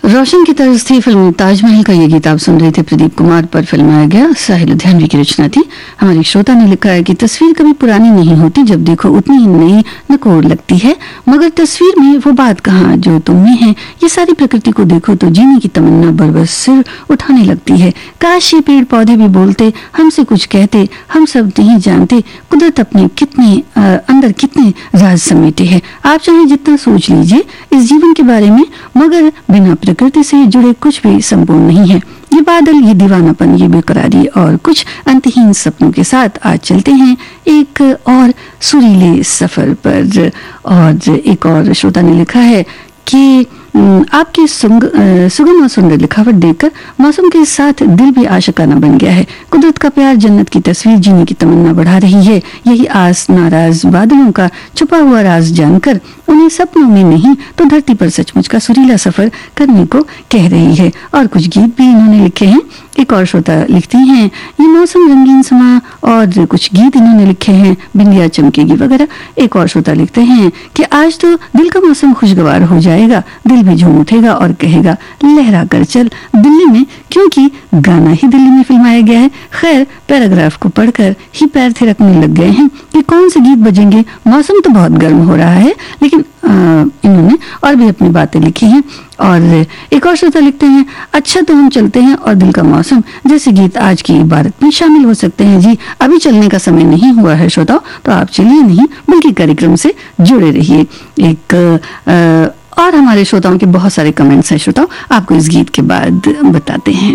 रोशन की तर्ज थी फिल्म ताजमहल का। ये गीत आप सुन रहे थे, प्रदीप कुमार पर फिल्माया गया, साहिल लुधियानवी की रचना थी। हमारे श्रोता ने लिखा है कि तस्वीर कभी पुरानी नहीं होती, जब देखो उतनी ही नई नकोर लगती है, मगर तस्वीर में वो बात कहाँ जो तुम में है। ये सारी प्रकृति को देखो तो जीने की तमन्ना बरबस सिर उठाने लगती है। काश ये पेड़ पौधे भी बोलते, हमसे कुछ कहते, हम सब नहीं जानते कुदरत अपने कितने अंदर कितने राज समेटे है। आप चाहे जितना सोच लीजिए इस जीवन के बारे में, मगर बिना प्रकृति से जुड़े कुछ भी संपूर्ण नहीं है। ये बादल, ये दीवानापन, ये बेकरारी और कुछ अंतहीन सपनों के साथ आज चलते हैं एक और सुरीले सफर पर। और एक और श्रोता ने लिखा है कि आपकी सुगम और सुंदर लिखावट देखकर मौसम के साथ दिल भी आशिकाना बन गया है। कुदरत का प्यार, जन्नत की तस्वीर जीने की तमन्ना बढ़ा रही है। यही आस नाराज बादलों का छुपा हुआ राज जानकर उन्हें सपनों में नहीं तो धरती पर सचमुच का सुरीला सफर करने को कह रही है। और कुछ गीत भी इन्होंने लिखे हैं। एक और श्रोता लिखती हैं, ये मौसम रंगीन समा, और कुछ गीत इन्होंने लिखे हैं, बिंदिया चमकेगी वगैरह। एक और श्रोता लिखते हैं कि आज तो दिल का मौसम खुशगवार हो जाएगा, दिल भी झूम उठेगा और कहेगा लहरा कर चल दिल्ली में, क्योंकि गाना ही दिल्ली में फिल्माया गया है। खैर, पैराग्राफ को पढ़कर ही पैर थिरकने लग गए हैं कि कौन से गीत बजेंगे। मौसम तो बहुत गर्म हो रहा है, लेकिन इन्होंने और भी अपनी बातें लिखी हैं। और एक और श्रोता लिखते हैं, अच्छा तो हम चलते हैं और दिल का मौसम जैसे गीत आज की इबारत में शामिल हो सकते हैं। जी, अभी चलने का समय नहीं हुआ है श्रोताओं, तो आप चलिए नहीं बल्कि कार्यक्रम से जुड़े रहिए। एक और हमारे श्रोताओं के बहुत सारे कमेंट्स हैं श्रोताओं, आपको इस गीत के बाद बताते हैं।